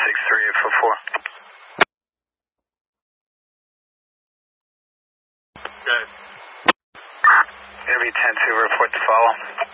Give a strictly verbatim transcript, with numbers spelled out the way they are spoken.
six three eight four four. Good. Air V ten two, report to follow.